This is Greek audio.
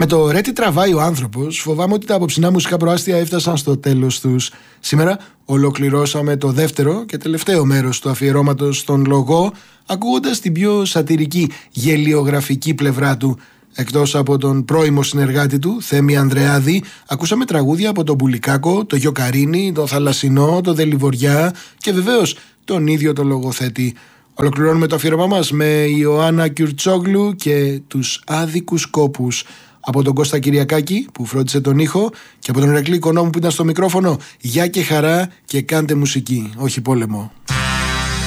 Με το ρε τι τραβάει ο άνθρωπος, φοβάμαι ότι τα απόψινά μουσικά προάστια έφτασαν στο τέλος τους. Σήμερα ολοκληρώσαμε το δεύτερο και τελευταίο μέρος του αφιερώματος στον λογό, ακούγοντας την πιο σατιρική γελιογραφική πλευρά του. Εκτός από τον πρώιμο συνεργάτη του, Θέμη Ανδρεάδη, ακούσαμε τραγούδια από τον Πουλικάκο, τον Γιοκαρίνη, τον Θαλασσινό, τον Δελιβοριά και βεβαίως τον ίδιο τον λογοθέτη. Ολοκληρώνουμε το αφιέρωμά μας με Ιωάννα Κιουρτσόγλου και τους άδικους κόπους. Από τον Κώστα Κυριακάκη που φρόντισε τον ήχο και από τον Ηρακλή Οικονόμου που ήταν στο μικρόφωνο. Γεια και χαρά και κάντε μουσική, όχι πόλεμο.